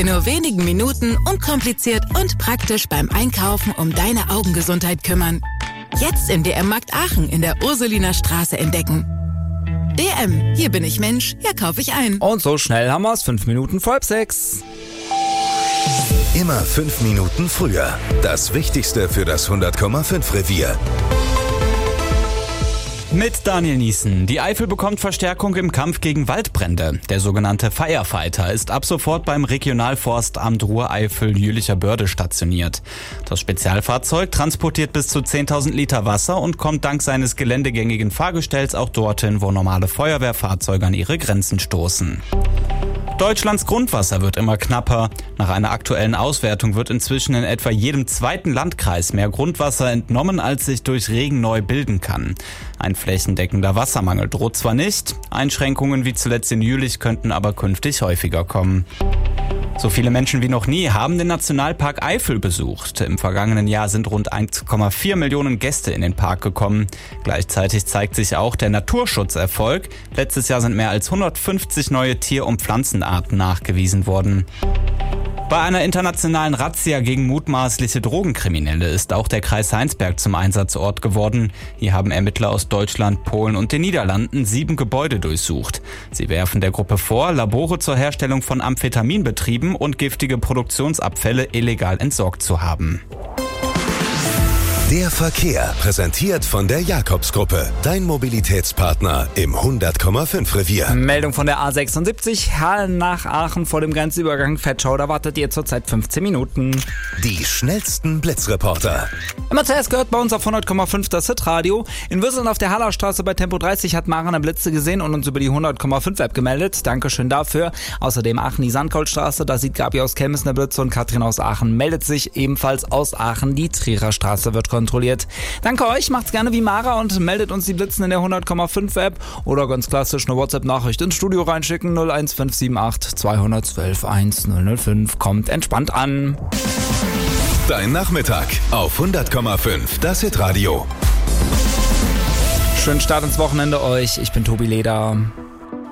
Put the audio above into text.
In nur wenigen Minuten unkompliziert und praktisch beim Einkaufen um deine Augengesundheit kümmern. Jetzt im DM-Markt Aachen in der Ursuliner Straße entdecken. DM, hier bin ich Mensch, hier kaufe ich ein. Und so schnell haben wir es, 5 Minuten vor 6. Immer 5 Minuten früher. Das Wichtigste für das 100,5 Revier. Mit Daniel Niesen. Die Eifel bekommt Verstärkung im Kampf gegen Waldbrände. Der sogenannte Firefighter ist ab sofort beim Regionalforstamt Ruhr-Eifel-Jülicher Börde stationiert. Das Spezialfahrzeug transportiert bis zu 10.000 Liter Wasser und kommt dank seines geländegängigen Fahrgestells auch dorthin, wo normale Feuerwehrfahrzeuge an ihre Grenzen stoßen. Deutschlands Grundwasser wird immer knapper. Nach einer aktuellen Auswertung wird inzwischen in etwa jedem zweiten Landkreis mehr Grundwasser entnommen, als sich durch Regen neu bilden kann. Ein flächendeckender Wassermangel droht zwar nicht, Einschränkungen wie zuletzt in Jülich könnten aber künftig häufiger kommen. So viele Menschen wie noch nie haben den Nationalpark Eifel besucht. Im vergangenen Jahr sind rund 1,4 Millionen Gäste in den Park gekommen. Gleichzeitig zeigt sich auch der Naturschutzerfolg. Letztes Jahr sind mehr als 150 neue Tier- und Pflanzenarten nachgewiesen worden. Bei einer internationalen Razzia gegen mutmaßliche Drogenkriminelle ist auch der Kreis Heinsberg zum Einsatzort geworden. Hier haben Ermittler aus Deutschland, Polen und den Niederlanden 7 Gebäude durchsucht. Sie werfen der Gruppe vor, Labore zur Herstellung von Amphetamin betrieben und giftige Produktionsabfälle illegal entsorgt zu haben. Der Verkehr, präsentiert von der Jakobs-Gruppe. Dein Mobilitätspartner im 100,5 Revier. Meldung von der A76, Hallen nach Aachen vor dem Grenzübergang Fettschau. Da wartet ihr zurzeit 15 Minuten. Die schnellsten Blitzreporter. Immer zuerst gehört bei uns auf 100,5 das Hitradio. In Würseln auf der Hallerstraße bei Tempo 30 hat Maren Blitze gesehen und uns über die 100,5 App gemeldet. Dankeschön dafür. Außerdem Aachen die Sandkoldstraße, da sieht Gabi aus Chemnitz eine Blitze und Katrin aus Aachen meldet sich ebenfalls aus Aachen. Die Trierer Straße wird kontrolliert. Danke euch, macht's gerne wie Mara und meldet uns die Blitzen in der 100,5 App oder ganz klassisch eine WhatsApp-Nachricht ins Studio reinschicken. 01578 212 1005. Kommt entspannt an. Dein Nachmittag auf 100,5, das Hitradio. Schönen Start ins Wochenende euch. Ich bin Tobi Leder.